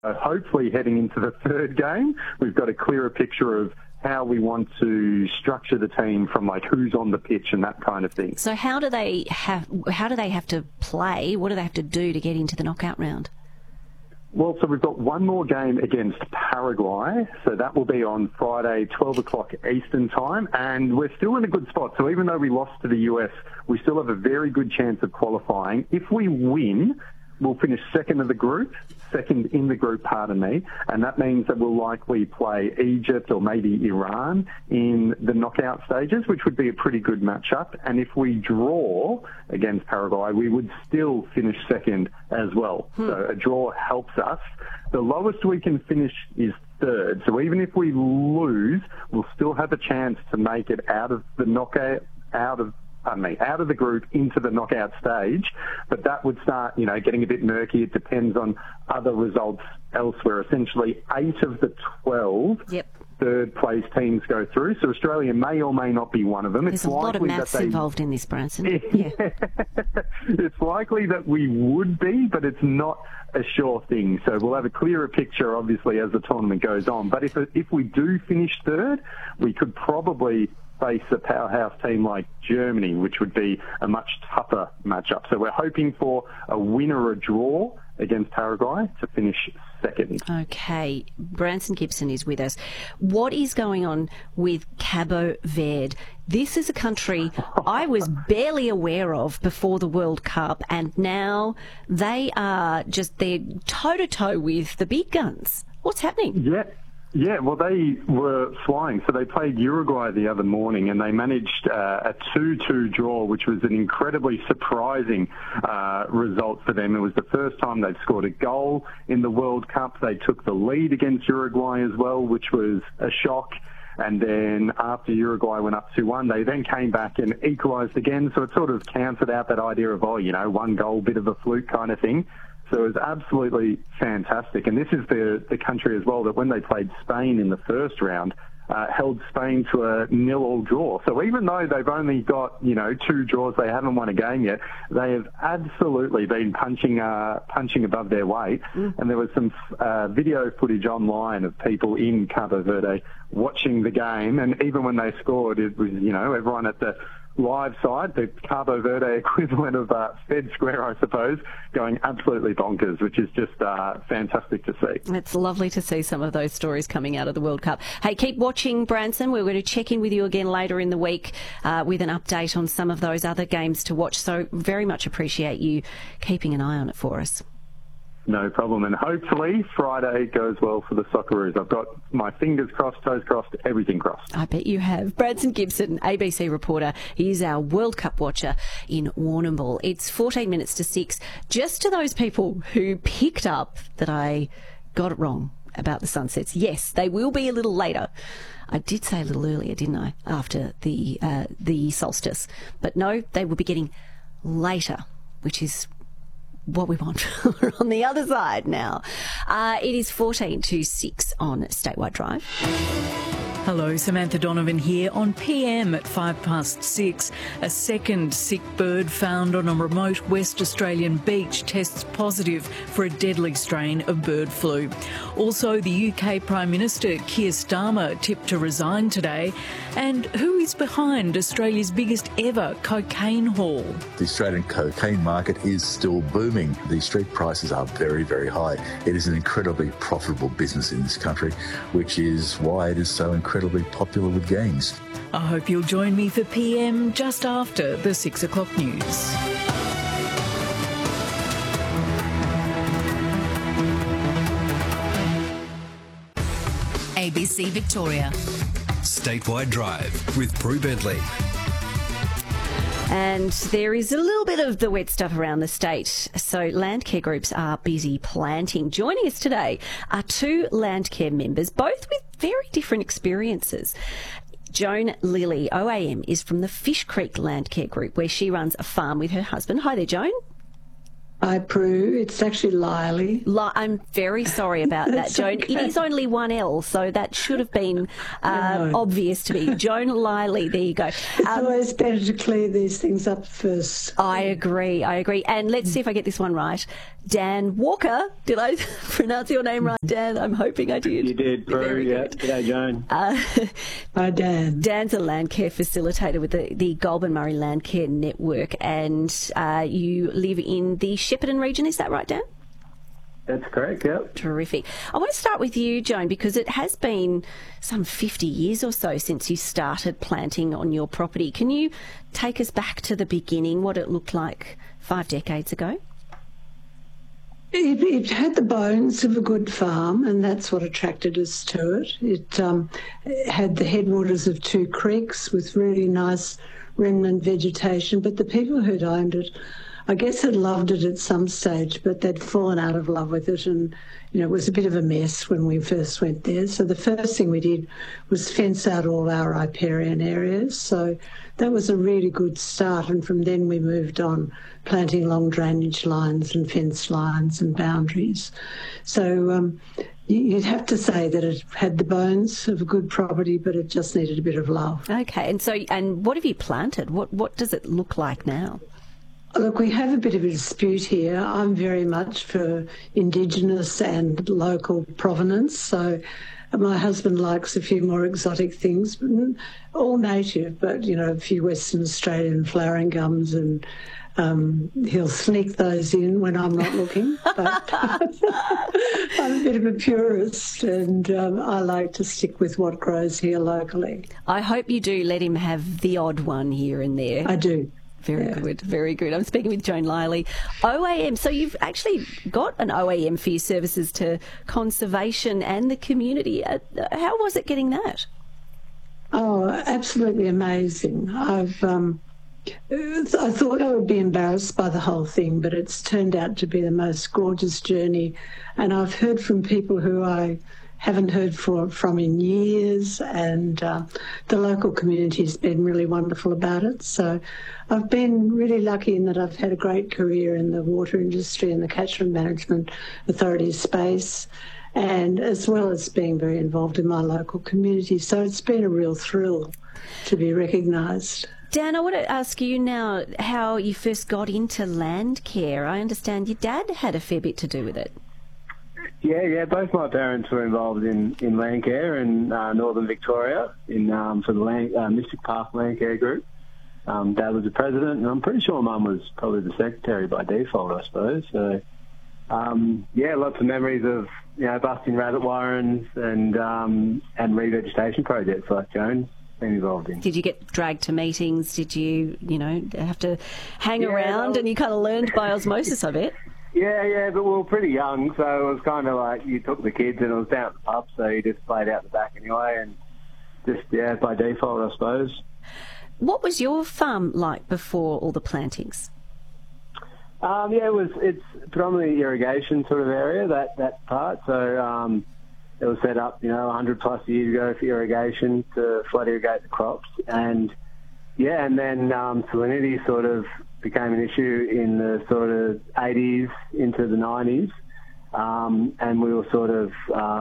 Hopefully heading into the third game, we've got a clearer picture of how we want to structure the team from like who's on the pitch and that kind of thing. So how do they have to play? What do they have to do to get into the knockout round? Well, so we've got one more game against Paraguay, so that will be on Friday, 12 o'clock Eastern time, and we're still in a good spot. So even though we lost to the US, we still have a very good chance of qualifying. If we win, we'll finish second in the group, and that means that we'll likely play Egypt or maybe Iran in the knockout stages, which would be a pretty good matchup. And if we draw against Paraguay, we would still finish second as well. So a draw helps us. The lowest we can finish is third. So even if we lose, we'll still have a chance to make it out of the out of the group into the knockout stage, but that would start, getting a bit murky. It depends on other results elsewhere. Essentially, 8 of the 12 third-place teams go through, so Australia may or may not be one of them. There's a lot of maths involved in this, Branson. Yeah. It's likely that we would be, but it's not a sure thing. So we'll have a clearer picture, obviously, as the tournament goes on. But if we do finish third, we could probably face a powerhouse team like Germany, which would be a much tougher matchup. So we're hoping for a win or a draw against Paraguay to finish second. Okay, Branson Gibson is with us. What is going on with Cabo Verde? This is a country I was barely aware of before the World Cup, and now they're toe-to-toe with the big guns. What's happening? Yeah, well, they were flying. So they played Uruguay the other morning, and they managed a 2-2 draw, which was an incredibly surprising result for them. It was the first time they'd scored a goal in the World Cup. They took the lead against Uruguay as well, which was a shock. And then after Uruguay went up 2-1, they then came back and equalised again. So it sort of cancelled out that idea of, one goal, bit of a fluke kind of thing. So it was absolutely fantastic. And this is the country as well that when they played Spain in the first round, held Spain to a 0-0 draw. So even though they've only got, 2 draws, they haven't won a game yet, they have absolutely been punching above their weight. And there was some video footage online of people in Cabo Verde watching the game. And even when they scored, it was, everyone at the live side, the Cabo Verde equivalent of Fed Square, I suppose, going absolutely bonkers, which is just fantastic to see. It's lovely to see some of those stories coming out of the World Cup. Hey, keep watching, Branson. We're going to check in with you again later in the week with an update on some of those other games to watch. So very much appreciate you keeping an eye on it for us. No problem, and hopefully Friday goes well for the Socceroos. I've got my fingers crossed, toes crossed, everything crossed. I bet you have. Branson Gibson, ABC reporter. He is our World Cup watcher in Warrnambool. It's 14 minutes to 6. Just to those people who picked up that I got it wrong about the sunsets. Yes, they will be a little later. I did say a little earlier, didn't I, after the solstice. But no, they will be getting later, which is what we want. We're on the other side now. It is 14 to 6 on Statewide Drive. Hello, Samantha Donovan here. On PM at 6:05, a second sick bird found on a remote West Australian beach tests positive for a deadly strain of bird flu. Also, the UK Prime Minister Keir Starmer tipped to resign today. And who is behind Australia's biggest ever cocaine haul? The Australian cocaine market is still booming. The street prices are very, very high. It is an incredibly profitable business in this country, which is why it is so incredibly popular with gangs. I hope you'll join me for PM just after the 6 o'clock news. ABC Victoria. Statewide Drive with Prue Bentley. And there is a little bit of the wet stuff around the state. So Landcare groups are busy planting. Joining us today are 2 Landcare members, both with very different experiences. Joan Lilly, OAM, is from the Fish Creek Landcare Group, where she runs a farm with her husband. Hi there, Joan. Hi, Prue. It's actually Lily. I'm very sorry about that, Joan. Okay. It is only one L, so that should have been obvious to me. Joan Liley, there you go. It's always better to clear these things up first. I agree. And let's see if I get this one right. Dan Walker. Did I pronounce your name right, Dan? I'm hoping I did. You did, Prue. Yeah. G'day, Joan. Hi, Dan. Dan's a land care facilitator with the Goulburn Murray Land Care Network, and you live in the Shepparton region. Is that right, Dan? That's correct, yep. Terrific. I want to start with you, Joan, because it has been some 50 years or so since you started planting on your property. Can you take us back to the beginning, what it looked like 5 decades ago? It had the bones of a good farm, and that's what attracted us to it. It had the headwaters of 2 creeks with really nice remnant vegetation, but the people who'd owned it, I guess, had loved it at some stage, but they'd fallen out of love with it, and it was a bit of a mess when we first went there. So the first thing we did was fence out all our riparian areas. So that was a really good start, and from then we moved on, planting long drainage lines and fence lines and boundaries. So you'd have to say that it had the bones of a good property, but it just needed a bit of love. Okay, and what have you planted? What does it look like now? Look, we have a bit of a dispute here. I'm very much for Indigenous and local provenance, so my husband likes a few more exotic things, all native, but, a few Western Australian flowering gums, and he'll sneak those in when I'm not looking. But I'm a bit of a purist, and I like to stick with what grows here locally. I hope you do let him have the odd one here and there. I do. Very good, very good. I'm speaking with Joan Liley. OAM, so you've actually got an OAM for your services to conservation and the community. How was it getting that? Oh, absolutely amazing. I thought I would be embarrassed by the whole thing, but it's turned out to be the most gorgeous journey. And I've heard from people who I haven't heard from in years, and the local community has been really wonderful about it. So I've been really lucky in that I've had a great career in the water industry and the Catchment Management Authority space, and as well as being very involved in my local community. So it's been a real thrill to be recognised. Dan, I want to ask you now how you first got into land care. I understand your dad had a fair bit to do with it. Yeah. Both my parents were involved in land care in northern Victoria for the Mystic Park Land Care Group. Dad was the president, and I'm pretty sure Mum was probably the secretary by default, I suppose. So, lots of memories of busting rabbit warrens and revegetation projects like Joan's been involved in. Did you get dragged to meetings? Did you have to hang around, and you kind of learned by osmosis, I bet? Yeah, but we were pretty young, so it was kind of like you took the kids and it was down at the pub, so you just played out the back anyway, and just, by default, I suppose. What was your farm like before all the plantings? It's predominantly irrigation sort of area, that part, so it was set up, 100 plus years ago for irrigation to flood irrigate the crops, and then salinity sort of became an issue in the sort of 80s into the 90s, and we were sort of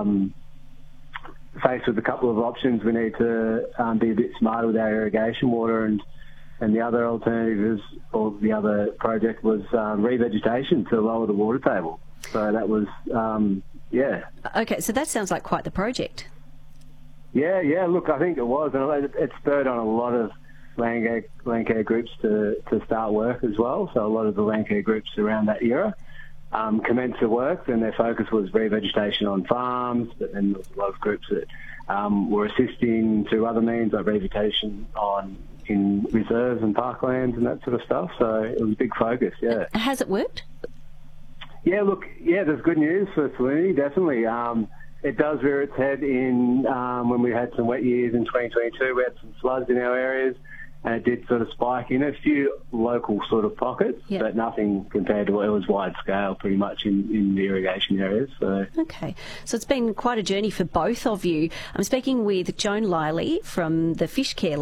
faced with a couple of options. We need to be a bit smarter with our irrigation water, and the other alternative or the other project was revegetation to lower the water table. So that was, Okay, so that sounds like quite the project. Yeah, look, I think it was, and it spurred on a lot of land care groups to start work as well. So a lot of the land care groups around that era commenced the work, and their focus was revegetation on farms, but then there was a lot of groups that were assisting through other means like revegetation in reserves and parklands and that sort of stuff. So it was a big focus, yeah. Has it worked? Yeah, look, there's good news for salinity, definitely. It does rear its head in when we had some wet years in 2022. We had some floods in our areas, and it did sort of spike in a few local sort of pockets, but nothing compared to what it was wide scale pretty much in the irrigation areas. So. Okay, so it's been quite a journey for both of you. I'm speaking with Joan Liley from the Fish Creek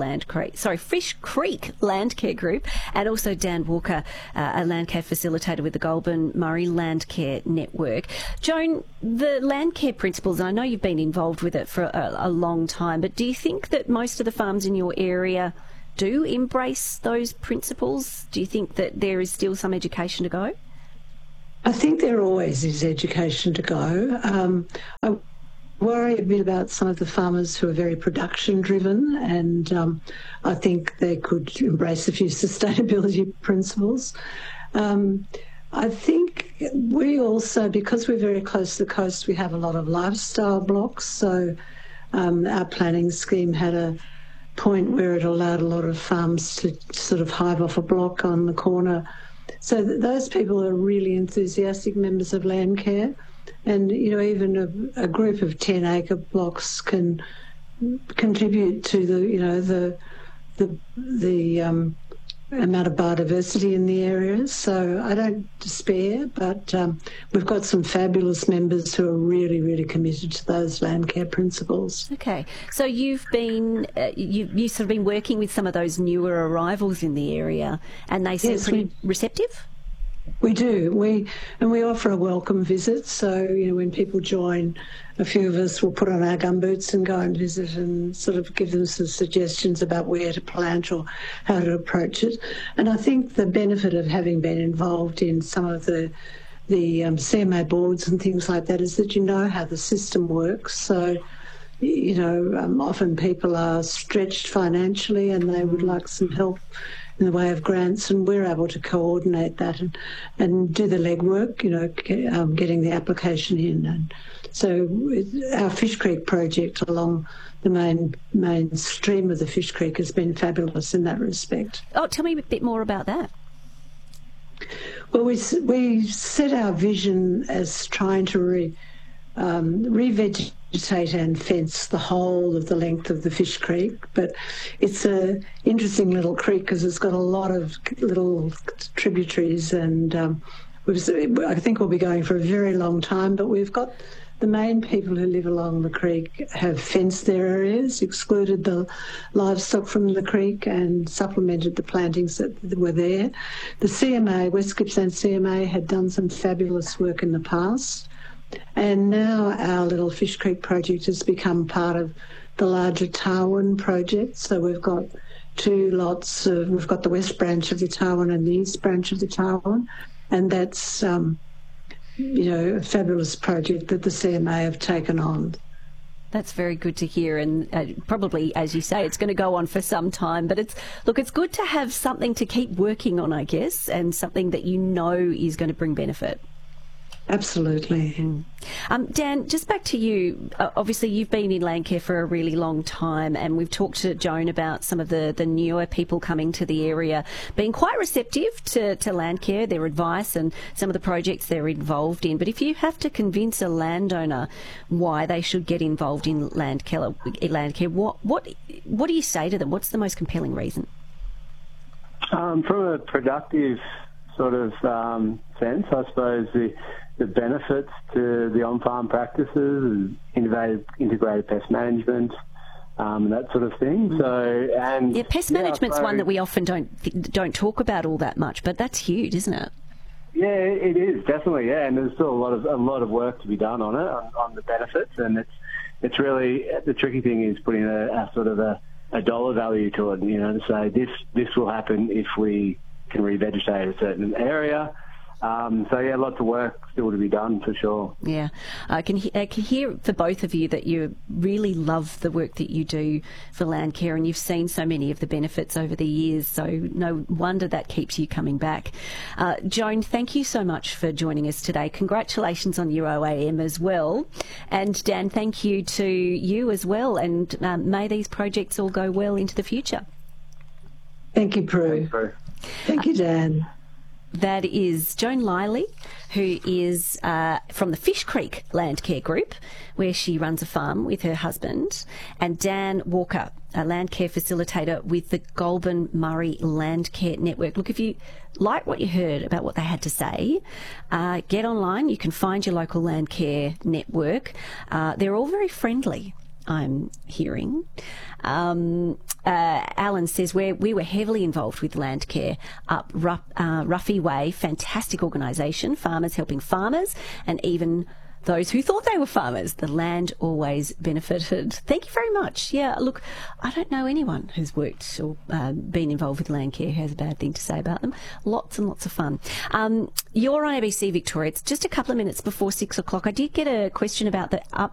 Land Care Group, and also Dan Walker, a land care facilitator with the Goulburn Murray Land Care Network. Joan, the land care principles, I know you've been involved with it for a long time, but do you think that most of the farms in your area do embrace those principles? Do you think that there is still some education to go? I think there always is education to go. I worry a bit about some of the farmers who are very production driven, and I think they could embrace a few sustainability principles. I think we also, because we're very close to the coast, we have a lot of lifestyle blocks. So our planning scheme had a point where it allowed a lot of farms to sort of hive off a block on the corner. So those people are really enthusiastic members of land care. And, you know, even a group of 10-acre blocks can contribute to the amount of biodiversity in the areas. So I don't despair, but we've got some fabulous members who are really, really committed to those land care principles. Okay, so you've been you've sort of been working with some of those newer arrivals in the area, and they seem pretty receptive? We do. We offer a welcome visit. So, you know, when people join, a few of us will put on our gumboots and go and visit and sort of give them some suggestions about where to plant or how to approach it. And I think the benefit of having been involved in some of the CMA boards and things like that is that you know how the system works. So, you know, often people are stretched financially and they would like some help in the way of grants, and we're able to coordinate that and do the legwork, you know, getting the application in. And so our Fish Creek project along the main stream of the Fish Creek has been fabulous in that respect. Oh, tell me a bit more about that. Well, we set our vision as trying to revegetate and fence the whole of the length of the Fish Creek, but it's an interesting little creek because it's got a lot of little tributaries, and I think we'll be going for a very long time, but we've got the main people who live along the creek have fenced their areas, excluded the livestock from the creek and supplemented the plantings that were there. The CMA, West Gippsland CMA, had done some fabulous work in the past. And now our little Fish Creek project has become part of the larger Tarwin project. So we've got two lots we've got the west branch of the Tarwin and the east branch of the Tarwin. And that's, you know, a fabulous project that the CMA have taken on. That's very good to hear, and probably, as you say, it's going to go on for some time. But it's good to have something to keep working on, I guess, and something that you know is going to bring benefit. Absolutely. Dan, just back to you. Obviously, you've been in land care for a really long time, and we've talked to Joan about some of the newer people coming to the area being quite receptive to land care, their advice and some of the projects they're involved in. But if you have to convince a landowner why they should get involved in land care, what do you say to them? What's the most compelling reason? From a productive sort of sense, I suppose the benefits to the on-farm practices, integrated pest management, that sort of thing. So, and pest management's one that we often don't talk about all that much, but that's huge, isn't it? Yeah, it is definitely. Yeah, and there's still a lot of work to be done on it, on the benefits, and it's really the tricky thing is putting a sort of a dollar value to it. You know, to say this will happen if we can revegetate a certain area. So yeah, lots of work still to be done for sure. Yeah, I can hear for both of you that you really love the work that you do for land care, and you've seen so many of the benefits over the years, so no wonder that keeps you coming back. Joan, thank you so much for joining us today. Congratulations on your OAM as well. And Dan, thank you to you as well, and may these projects all go well into the future. Thank you, Prue. Thanks, Prue. Thank you, Dan. That is Joan Liley, who is from the Fish Creek Landcare Group, where she runs a farm with her husband, and Dan Walker, a landcare facilitator with the Goulburn Murray Landcare Network. Look, if you like what you heard about what they had to say, get online. You can find your local landcare network. They're all very friendly, I'm hearing. Alan says we were heavily involved with Landcare up Ruffy Way. Fantastic organisation, farmers helping farmers, and even those who thought they were farmers. The land always benefited. Thank you very much. Yeah, look, I don't know anyone who's worked or been involved with Landcare who has a bad thing to say about them. Lots and lots of fun. You're on ABC Victoria. It's just a couple of minutes before 6 o'clock. I did get a question about the